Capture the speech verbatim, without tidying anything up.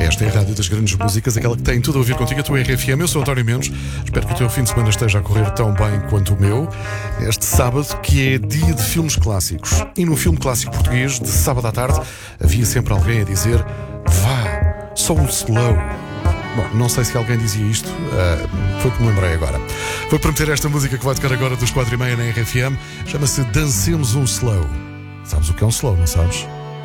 Esta é a Rádio das Grandes Músicas, aquela que tem tudo a ver contigo, a tua R F M. Eu sou António Mendes, espero que o teu fim de semana esteja a correr tão bem quanto o meu. Este sábado, que é dia de filmes clássicos. E no filme clássico português, de sábado à tarde, havia sempre alguém a dizer: vá, só um slow. Bom, não sei se alguém dizia isto, uh, foi que me lembrei agora. Vou prometer esta música que vai tocar agora dos quatro e meia na R F M. Chama-se Dancemos um Slow. Sabes o que é um slow, não sabes?